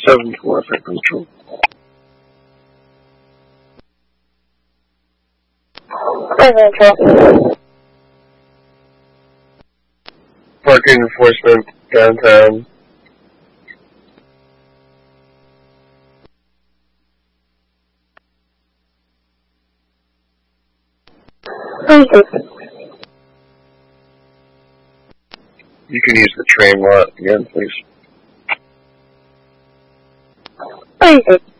74 for control. Control. Parking enforcement downtown. You can use the train lot again, please.